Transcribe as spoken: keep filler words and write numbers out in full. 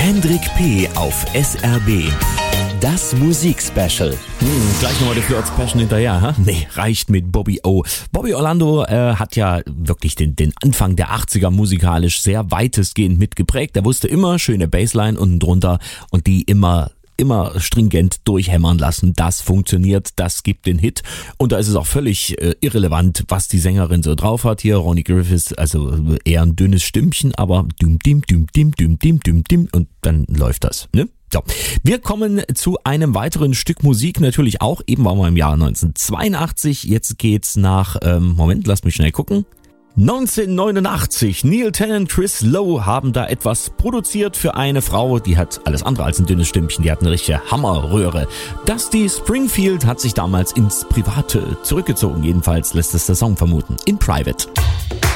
Hendrik P. auf S R B. Das Musikspecial. Hm, gleich nochmal der Flirts Passion hinterher, ha? Nee, reicht mit Bobby O. Bobby Orlando äh, hat ja wirklich den, den Anfang der achtziger musikalisch sehr weitestgehend mitgeprägt. Er wusste immer schöne Bassline unten drunter und die immer immer stringent durchhämmern lassen. Das funktioniert, das gibt den Hit. Und da ist es auch völlig äh, irrelevant, was die Sängerin so drauf hat hier. Ronnie Griffiths, also eher ein dünnes Stimmchen, aber düm, dim, düm, dim, düm, dim, düm, dim und dann läuft das, ne? So, wir kommen zu einem weiteren Stück Musik, natürlich auch, eben waren wir im Jahr neunzehnhundertzweiundachtzig, jetzt geht's nach, ähm, Moment, lasst mich schnell gucken. neunzehnhundertneunundachtzig, Neil Tennant, Chris Lowe haben da etwas produziert für eine Frau, die hat alles andere als ein dünnes Stimmchen, die hat eine richtige Hammerröhre. Dusty Springfield hat sich damals ins Private zurückgezogen, jedenfalls lässt es der Song vermuten, in Private.